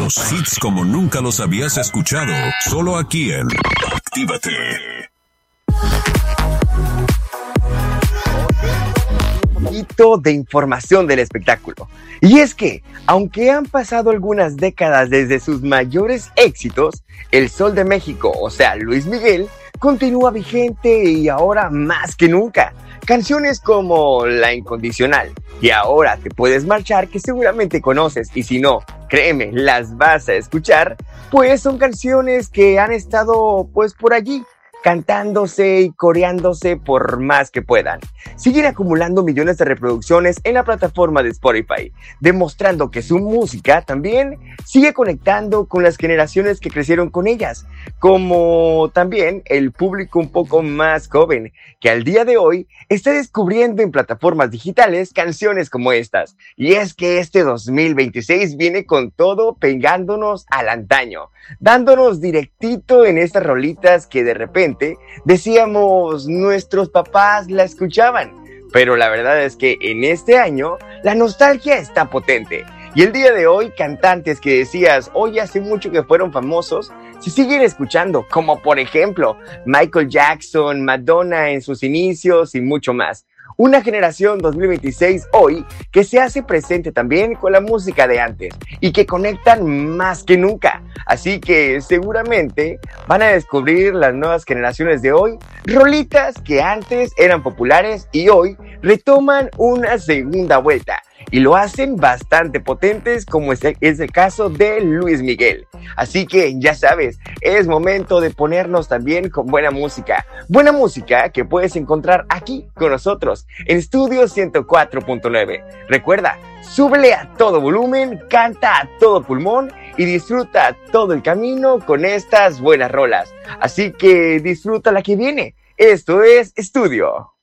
Los hits como nunca los habías escuchado, solo aquí en Actívate. Un poquito de información del espectáculo. Y es que, aunque han pasado algunas décadas desde sus mayores éxitos, el Sol de México, o sea, Luis Miguel, continúa vigente y ahora más que nunca. Canciones como La Incondicional y Ahora Te Puedes Marchar, que seguramente conoces, y si no, créeme, las vas a escuchar, pues son canciones que han estado pues por allí, cantándose y coreándose por más que puedan. Siguen acumulando millones de reproducciones en la plataforma de Spotify, demostrando que su música también sigue conectando con las generaciones que crecieron con ellas, como también el público un poco más joven, que al día de hoy está descubriendo en plataformas digitales canciones como estas. Y es que este 2026 viene con todo, pegándonos al antaño, dándonos directito en estas rolitas que de repente decíamos nuestros papás la escuchaban, pero la verdad es que en este año la nostalgia está potente. Y el día de hoy, cantantes que decías, hoy hace mucho que fueron famosos, se siguen escuchando, como por ejemplo Michael Jackson, Madonna en sus inicios y mucho más. Una generación 2026 hoy que se hace presente también con la música de antes y que conectan más que nunca. Así que seguramente van a descubrir las nuevas generaciones de hoy rolitas que antes eran populares y hoy retoman una segunda vuelta. Y lo hacen bastante potentes, como es el caso de Luis Miguel. Así que ya sabes, es momento de ponernos también con buena música. Buena música que puedes encontrar aquí con nosotros en Estudio 104.9. Recuerda, súbele a todo volumen, canta a todo pulmón y disfruta todo el camino con estas buenas rolas. Así que disfruta la que viene. Esto es Estudio.